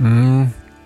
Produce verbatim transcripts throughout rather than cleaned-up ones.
Mm.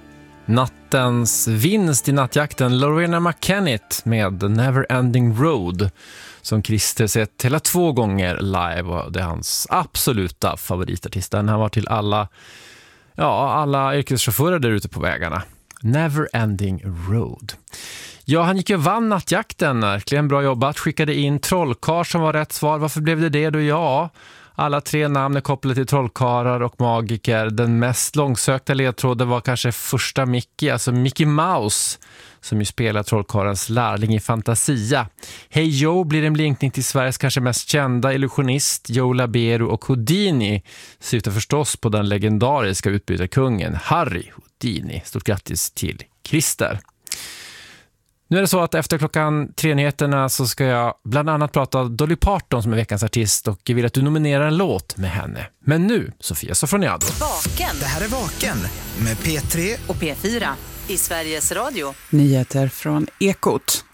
Nattens vinst i nattjakten, Loreena McKennitt med The Never Ending Road, som Christer sett hela två gånger live, och det är hans absoluta favoritartist. Den här var till alla, ja, alla yrkeschaufförer där ute på vägarna. Never Ending Road. Ja, han gick ju och vann nattjakten. Verkligen bra jobbat. Skickade in trollkar som var rätt svar. Varför blev det det då? Ja, alla tre namn är kopplade till trollkarlar och magiker. Den mest långsökta ledtråden var kanske första Mickey, alltså Mickey Mouse, som ju spelar trollkarlens lärling i Fantasia. Hey Joe blir en blinkning till Sveriges kanske mest kända illusionist Joe Labero, och Houdini syftar förstås på den legendariska utbytarkungen Harry Houdini. Stort grattis till Christer. Nu är det så att efter klockan tre-nyheterna så ska jag bland annat prata om Dolly Parton som är veckans artist, och vill att du nominerar en låt med henne. Men nu, Sofia Sofroniado. Vaken. Det här är Vaken med P tre och P fyra i Sveriges Radio. Nyheter från Ekot.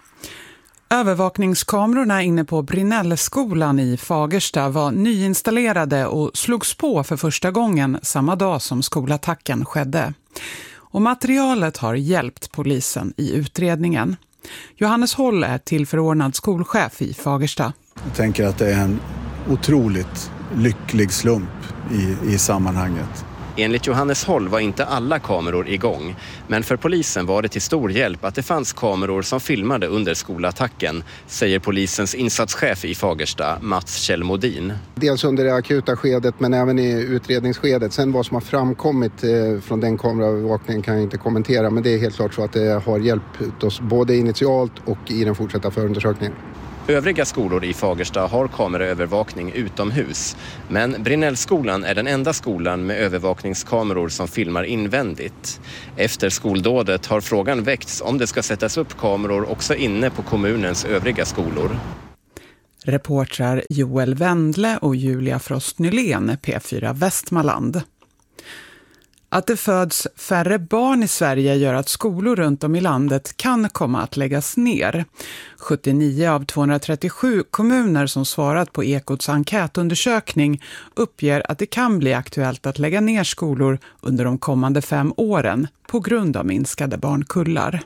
Övervakningskamerorna inne på Brinellskolan i Fagersta var nyinstallerade och slogs på för första gången samma dag som skolattacken skedde. Och materialet har hjälpt polisen i utredningen. Johannes Håll är tillförordnad skolchef i Fagersta. Jag tänker att det är en otroligt lycklig slump i, i sammanhanget. Enligt Johannes Håll var inte alla kameror igång, men för polisen var det till stor hjälp att det fanns kameror som filmade under skolattacken, säger polisens insatschef i Fagersta, Mats Kjellmodin. Dels under det akuta skedet men även i utredningsskedet. Sen vad som har framkommit från den kameraövervakningen kan jag inte kommentera, men det är helt klart så att det har hjälpt oss både initialt och i den fortsatta förundersökningen. Övriga skolor i Fagersta har kameraövervakning utomhus, men Brinellskolan är den enda skolan med övervakningskameror som filmar invändigt. Efter skoldådet har frågan väckts om det ska sättas upp kameror också inne på kommunens övriga skolor. Reportrar Joel Wendle och Julia Frost Nylén, P fyra Västmanland. Att det föds färre barn i Sverige gör att skolor runt om i landet kan komma att läggas ner. sjuttionio av tvåhundratrettiosju kommuner som svarat på Ekots enkätundersökning uppger att det kan bli aktuellt att lägga ner skolor under de kommande fem åren på grund av minskade barnkullar.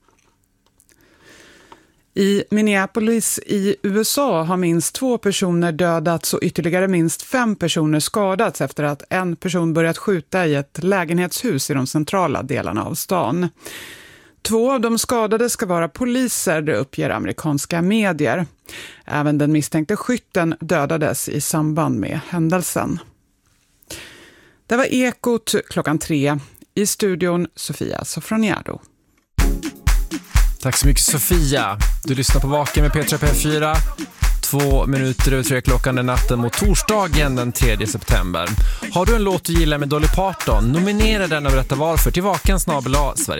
I Minneapolis i U S A har minst två personer dödats och ytterligare minst fem personer skadats efter att en person börjat skjuta i ett lägenhetshus i de centrala delarna av stan. Två av de skadade ska vara poliser, det uppger amerikanska medier. Även den misstänkte skytten dödades i samband med händelsen. Det var Ekot klockan tre. I studion Sofia Sofroniado. Tack så mycket Sofia. Du lyssnar på Vaken med P tre P fyra. Två minuter över tre klockan den natten mot torsdagen den tredje september. Har du en låt du gillar med Dolly Parton? Nominera den och berätta varför till vaken snabel-a Sverige.